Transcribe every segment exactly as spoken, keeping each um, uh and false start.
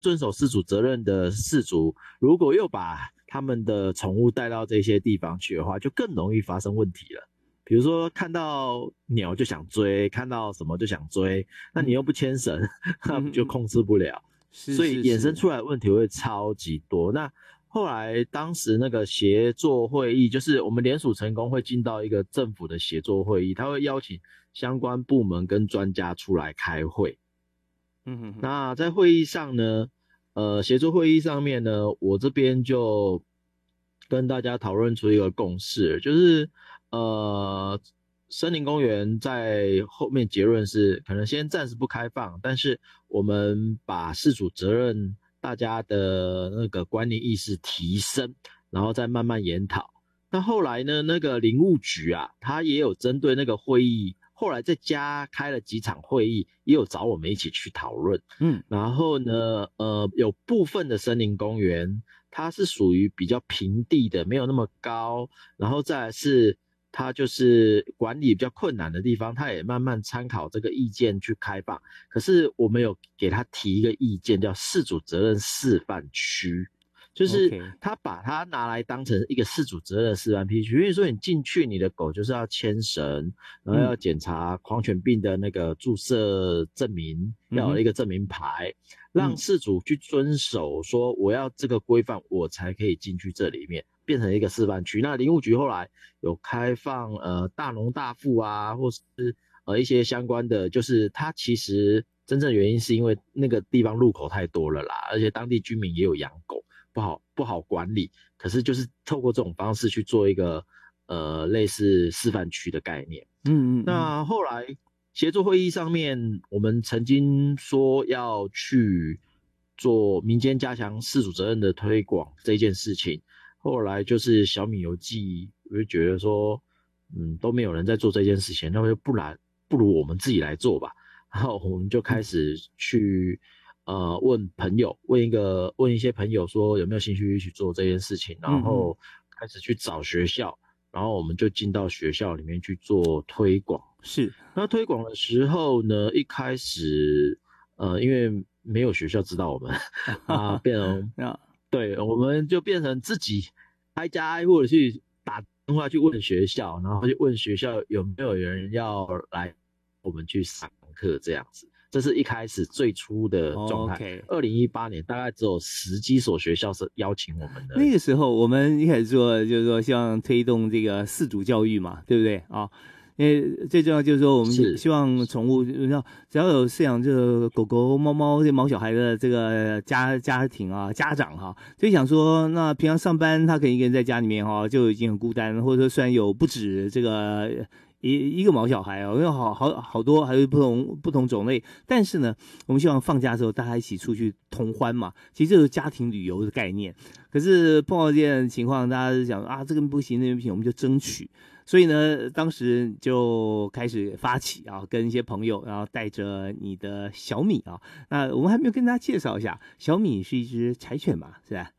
遵守饲主责任的饲主，如果又把他们的宠物带到这些地方去的话，就更容易发生问题了。比如说看到鸟就想追，看到什么就想追，那你又不牵绳，那、嗯、就控制不了， 是所以衍生出来的问题会超级多。那后来当时那个协作会议，就是我们联署成功会进到一个政府的协作会议，他会邀请相关部门跟专家出来开会。 嗯哼哼， 那在会议上呢，呃，协作会议上面呢，我这边就跟大家讨论出一个共识，就是呃，森林公园在后面结论是可能先暂时不开放，但是我们把饲主责任大家的那个观念意识提升，然后再慢慢研讨。那后来呢，那个林务局啊，他也有针对那个会议，后来在家开了几场会议，也有找我们一起去讨论。 嗯， 然后呢，呃，有部分的森林公园，它是属于比较平地的，没有那么高，然后再来是它就是管理比较困难的地方，它也慢慢参考这个意见去开放。可是我们有给他提一个意见，叫饲主责任示范区。就是他把它拿来当成一个饲主责任的示范区，因为说你进去，你的狗就是要牵绳，然后要检查狂犬病的那个注射证明，嗯、要有一个证明牌，嗯、让饲主去遵守，说我要这个规范，我才可以进去这里面，变成一个示范区。那林务局后来有开放呃大农大富啊，或是呃一些相关的，就是它其实真正原因是因为那个地方路口太多了啦，而且当地居民也有养狗。不好不好管理，可是就是透过这种方式去做一个呃类似示范区的概念。 嗯 嗯, 嗯。 那后来协作会议上面，我们曾经说要去做民间加强饲主责任的推广这件事情，后来就是小米邮寄，我就觉得说，嗯，都没有人在做这件事情，那就不然不如我们自己来做吧。然后我们就开始去。嗯呃，问朋友，问一个，问一些朋友说有没有兴趣一起做这件事情，然后开始去找学校，然后我们就进到学校里面去做推广。 是， 那推广的时候呢，一开始，呃，因为没有学校知道我们，啊，变成，对，我们就变成自己挨家挨户的去打电话去问学校，然后去问学校有没有人要来我们去上课这样子。这是一开始最初的状态。二零一八年大概只有十几所学校是邀请我们的。 那个时候我们一开始做就是说希望推动这个饲主教育嘛，对不对啊？因为最重要就是说我们希望宠物，只要有饲养这个狗狗、猫猫、这毛小孩的这个家家庭啊、家长哈、啊，就想说，那平常上班他可以一个人在家里面哈、啊，就已经很孤单，或者说虽然有不止这个。一一个毛小孩哦，因为好好好多，还有不同不同种类。但是呢，我们希望放假的时候大家一起出去同欢嘛。其实这是家庭旅游的概念。可是碰到这件情况，大家就想啊，这个不行，那个不行，我们就争取。所以呢，当时就开始发起啊，跟一些朋友，然后带着你的小米啊。那我们还没有跟大家介绍一下，小米是一只柴犬嘛，是吧？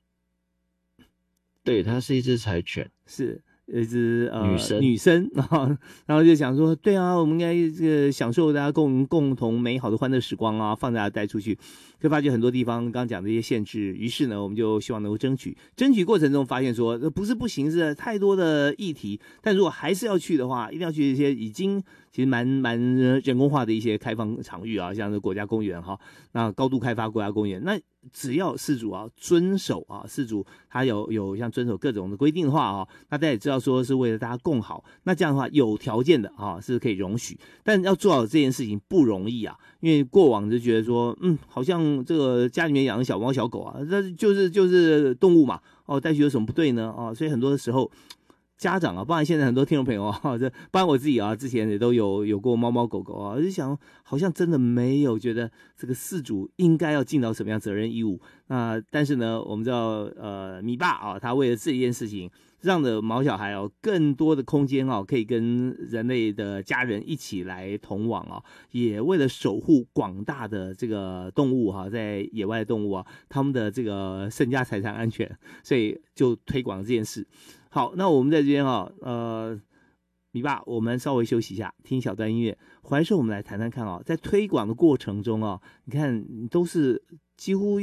对，它是一只柴犬， 是。一只呃女生， 女生啊，然后就想说，对啊，我们应该这个享受大家共共同美好的欢乐时光啊，放大家带出去，就发觉很多地方刚刚讲的一些限制，于是呢，我们就希望能够争取，争取过程中发现说，不是不行，是太多的议题，但如果还是要去的话，一定要去一些已经其实蛮蛮人工化的一些开放场域啊，像是国家公园哈，那高度开发国家公园，那只要饲主啊遵守啊，饲主他有有像遵守各种的规定的话啊，那大家也知道说是为了大家共好，那这样的话有条件的啊是可以容许，但要做好这件事情不容易啊，因为过往就觉得说，嗯，好像这个家里面养的小猫小狗啊，这就是就是动物嘛，哦，带去有什么不对呢？哦，所以很多的时候。家长啊，包含现在很多听众朋友啊，这包含我自己啊，之前也都有有过猫猫狗狗啊，我就想好像真的没有觉得这个饲主应该要尽到什么样责任义务。那但是呢，我们知道呃，米爸啊，他为了这一件事情，让的毛小孩哦更多的空间哦，可以跟人类的家人一起来同往啊，也为了守护广大的这个动物哈、啊，在野外的动物啊，他们的这个身家财产安全，所以就推广这件事。好，那我们在这边哈、啊，呃， 米爸，我们稍微休息一下，听一小段音乐。回来之后我们来谈谈看啊，在推广的过程中啊，你看都是几乎